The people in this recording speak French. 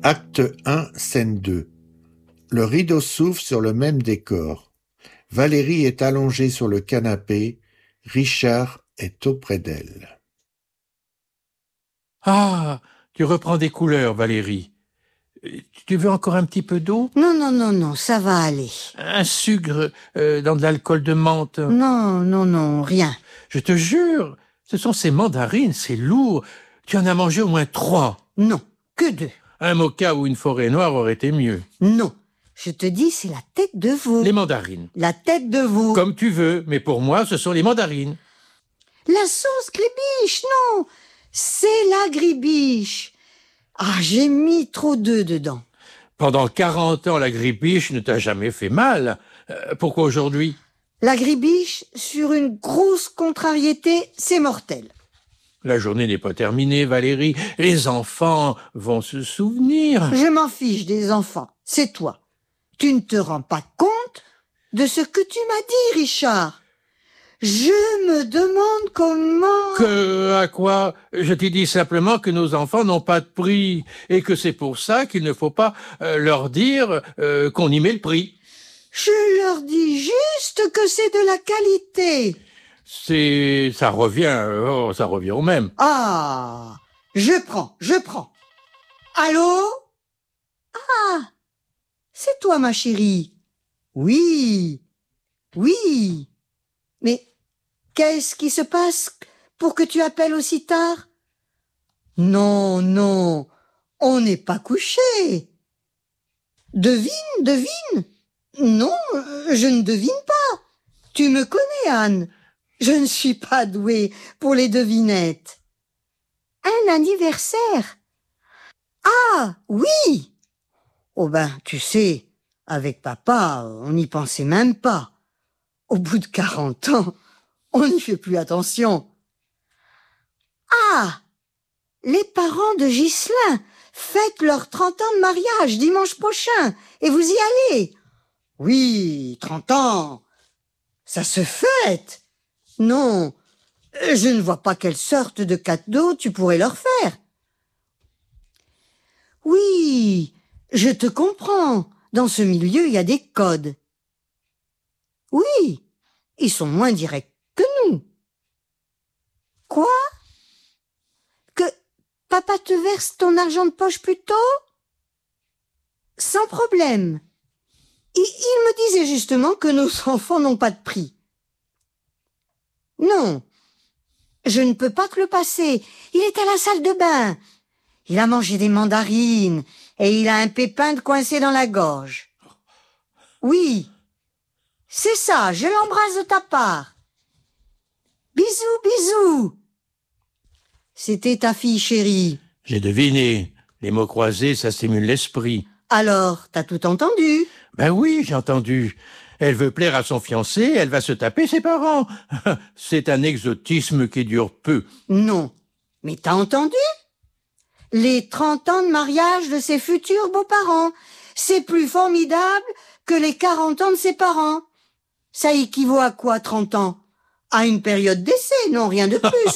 Acte 1, scène 2. Le rideau s'ouvre sur le même décor. Valérie est allongée sur le canapé. Richard est auprès d'elle. Ah, tu reprends des couleurs, Valérie. Tu veux encore un petit peu d'eau? Non, ça va aller. Un sucre dans de l'alcool de menthe? Non, rien. Je te jure, ce sont ces mandarines, c'est lourd. Tu en as mangé au moins 3. Non, que 2. Un mocha ou une forêt noire aurait été mieux. Non, je te dis, c'est la tête de veau. Les mandarines. La tête de veau. Comme tu veux, mais pour moi, ce sont les mandarines. La sauce gribiche, non, c'est la gribiche. Ah, j'ai mis trop d'œufs dedans. Pendant 40 ans, la gribiche ne t'a jamais fait mal. Pourquoi aujourd'hui? La gribiche, sur une grosse contrariété, c'est mortel. La journée n'est pas terminée, Valérie. Les enfants vont se souvenir. Je m'en fiche des enfants, c'est toi. Tu ne te rends pas compte de ce que tu m'as dit, Richard. Je me demande comment... À quoi? Je t'ai dit simplement que nos enfants n'ont pas de prix et que c'est pour ça qu'il ne faut pas leur dire qu'on y met le prix. Je leur dis juste que c'est de la qualité. Ça revient au même. Ah, je prends. Allô? Ah, c'est toi, ma chérie. Oui. Mais qu'est-ce qui se passe pour que tu appelles aussi tard? Non, on n'est pas couché. Devine. Non, je ne devine pas. Tu me connais, Anne. Je ne suis pas douée pour les devinettes. Un anniversaire. Ah, oui. Oh ben, tu sais, avec papa, on n'y pensait même pas. Au bout de 40 ans, on n'y fait plus attention. Ah, les parents de Ghislain fêtent leurs 30 ans de mariage dimanche prochain et vous y allez. Oui, 30 ans, ça se fête. Non, je ne vois pas quelle sorte de cadeau tu pourrais leur faire. Oui, je te comprends. Dans ce milieu, il y a des codes. Oui, ils sont moins directs que nous. Quoi? Que papa te verse ton argent de poche plus tôt? Sans problème. Il me disait justement que nos enfants n'ont pas de prix. Non, je ne peux pas te le passer. Il est à la salle de bain. Il a mangé des mandarines et il a un pépin de coincé dans la gorge. Oui, c'est ça, je l'embrasse de ta part. Bisous. C'était ta fille chérie. J'ai deviné. Les mots croisés, ça stimule l'esprit. Alors, t'as tout entendu? Ben oui, j'ai entendu. Elle veut plaire à son fiancé, elle va se taper ses parents. C'est un exotisme qui dure peu. Non, mais t'as entendu? Les 30 ans de mariage de ses futurs beaux-parents. C'est plus formidable que les 40 ans de ses parents. Ça équivaut à quoi, 30 ans? À une période d'essai, non, rien de plus.